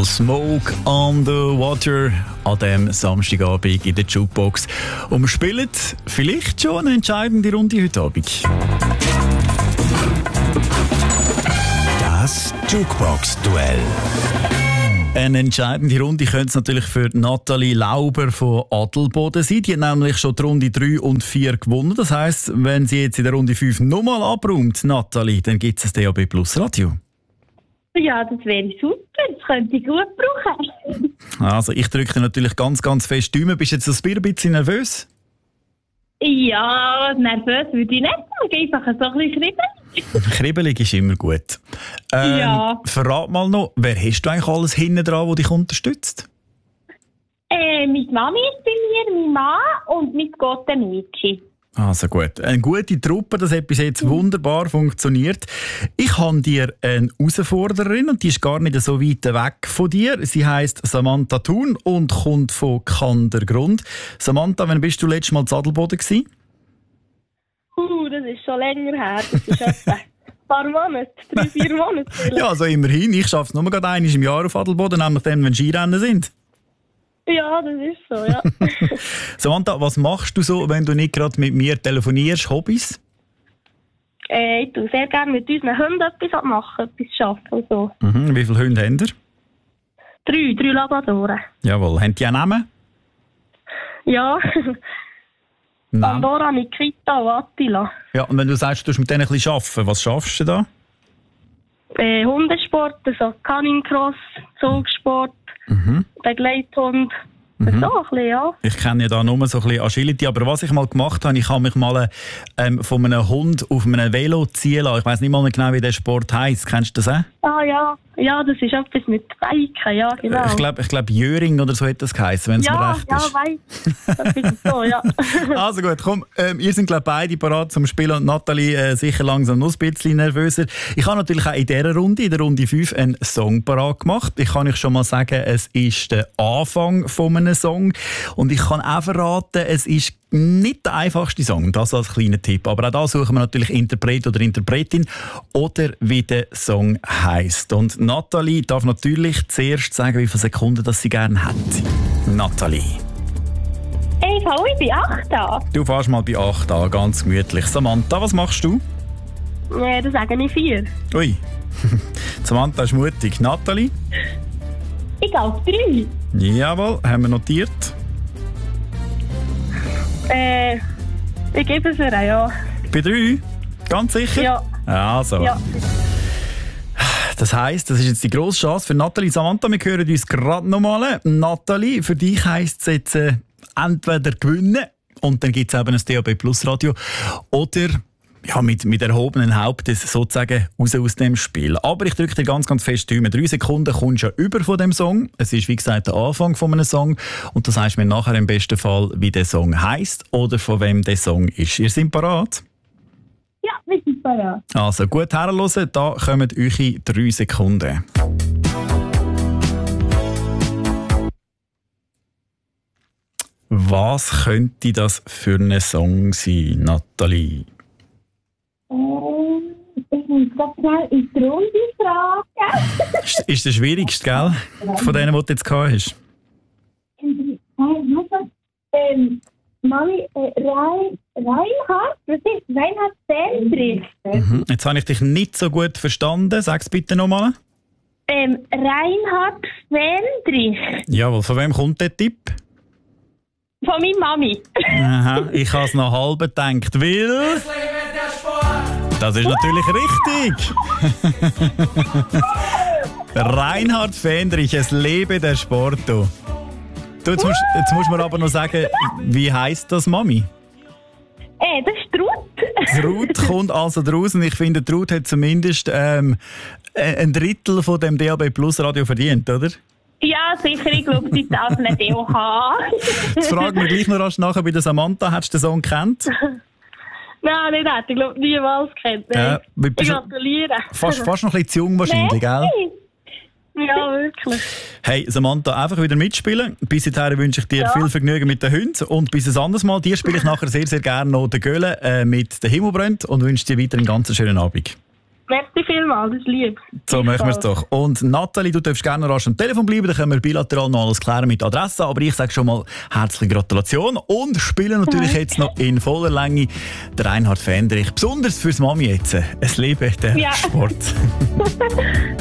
Soul, Smoke on the Water an diesem Samstagabend in der Jukebox. Und wir spielen vielleicht schon eine entscheidende Runde heute Abend. Das Jukebox-Duell. Eine entscheidende Runde könnte es natürlich für Nathalie Lauber von Adelboden sein. Die hat nämlich schon die Runde 3 und 4 gewonnen. Das heisst, wenn sie jetzt in der Runde 5 nochmal abräumt, Nathalie, dann gibt es ein DAB Plus Radio. Ja, das wäre super. Das könnte ich gut brauchen. Also, ich drücke natürlich ganz, ganz fest die Daumen. Bist du jetzt ein bisschen nervös? Ja, nervös würde ich nicht sagen. Einfach so ein bisschen kribbelig. Kribbelig ist immer gut. Ja. Verrat mal noch, wer hast du eigentlich alles hinten dran, der dich unterstützt? Meine Mami ist bei mir, mein Mann und mein Gott, Mädchen. Also gut. Eine gute Truppe, das hat bis jetzt wunderbar funktioniert. Ich habe dir eine Herausforderin und die ist gar nicht so weit weg von dir. Sie heisst Samantha Thun und kommt von Kandergrund. Samantha, wann bist du letztes Mal in Adelboden gewesen? Das ist schon länger her. Das ist etwa ein paar Monate, 3-4 Monate. Ja, also immerhin. Ich schaffe es nur gerade einmal im Jahr auf Adelboden, nämlich dann, wenn Skirennen sind. Ja, das ist so, ja. Samantha, was machst du so, wenn du nicht gerade mit mir telefonierst? Hobbys? Ich tue sehr gerne mit unseren Hunden etwas machen, etwas arbeiten und so. Mhm. Wie viele Hunde haben ihr? 3 Labradoren. Jawohl. Haben die auch Namen? Ja. Nein. Pandora, Nikita und Attila. Ja, und wenn du sagst, du musst mit denen ein bisschen arbeiten, was schaffst du da? Hundesport, also Cunning-Cross, Zugsport, Begleithund. So ein bisschen, ja. Ich kenne ja da nur so ein bisschen Agility, aber was ich mal gemacht habe, ich habe mich mal von einem Hund auf einem Velo ziehen lassen. Ich weiss nicht mal mehr genau, wie der Sport heisst. Kennst du das auch? Ah ja, ja, das ist etwas mit Biken, ja, genau. Ich glaube Jöring oder so hat das geheißen, wenn es mir recht ist. Ja, weiss. Das ist so, ja. Also gut, komm, ihr seid glaube beide parat zum Spielen und Nathalie sicher langsam noch ein bisschen nervöser. Ich habe natürlich auch in dieser Runde, in der Runde 5, einen Song parat gemacht. Ich kann euch schon mal sagen, es ist der Anfang von einem Song und ich kann auch verraten, es ist nicht der einfachste Song, das als kleiner Tipp. Aber auch da suchen wir natürlich Interpret oder Interpretin oder wie der Song heisst. Und Nathalie darf natürlich zuerst sagen, wie viele Sekunden das sie gerne hätte. Nathalie. Ich fange bei 8 an. Du fährst mal bei 8 an, ganz gemütlich. Samantha, was machst du? Das sage ich 4. Ui, Samantha ist mutig. Nathalie? Ich gehe auf 3. Jawohl, haben wir notiert. Ich gebe es ihr, ja. Bei 3? Ganz sicher? Ja. Also. Ja. Das heisst, das ist jetzt die grosse Chance für Nathalie. Samantha, wir hören uns gerade nochmal. Nathalie, für dich heisst es jetzt entweder gewinnen und dann gibt es eben ein DAB Plus Radio oder ja, mit erhobenen Hauptes sozusagen raus aus dem Spiel. Aber ich drücke dir ganz, ganz fest die Daumen. 3 Sekunden kommst du ja über von dem Song. Es ist, wie gesagt, der Anfang von einem Song. Und das heisst mir nachher im besten Fall, wie der Song heisst oder von wem der Song ist. Ihr seid parat? Ja, wir sind parat. Also gut herhören, da kommen eure 3 Sekunden. Was könnte das für ein Song sein, Nathalie? Ich muss ganz schnell in die Runde fragen. Ist der schwierigste, gell? Von denen, die du jetzt gehabt hast? Mami, Reinhard? Was ist Reinhard Fendrich? Jetzt habe ich dich nicht so gut verstanden. Sag es bitte nochmal. Reinhard Fendrich. Jawohl, von wem kommt der Tipp? Von meiner Mami. Aha, ich habe es noch halb gedacht, weil... Das ist natürlich richtig. Reinhard Fendrich, es lebe der Sport. Du, jetzt musst du mir aber noch sagen, wie heisst das Mami? Das ist Trud. Trud kommt also draus und ich finde, Trud hat zumindest ein Drittel von dem DAB Plus Radio verdient, oder? Ja, sicher. Ich glaube, sie darf nicht auch haben. Jetzt fragen wir gleich noch rasch nachher bei der Samantha. Hättest du den Song gekannt? Nein, nicht hätte ich glaube niemals gekannt. Ich gratuliere. Fast noch ein bisschen zu jung wahrscheinlich, gell? Ja, wirklich. Hey, Samantha, einfach wieder mitspielen. Bis dahin wünsche ich dir viel Vergnügen mit den Hunden. Und bis ein anderes Mal. Dir spiele ich nachher sehr, sehr gerne noch den Göhle mit «Der Himmel brennt» und wünsche dir weiter einen ganz schönen Abend. Merci vielmals, das ist lieb. So machen wir es doch. Und Nathalie, du darfst gerne rasch am Telefon bleiben, dann können wir bilateral noch alles klären mit Adresse. Aber ich sage schon mal herzliche Gratulation und spiele natürlich jetzt noch in voller Länge der Reinhard Fendrich. Besonders fürs Mami jetzt. Es lebe der Sport.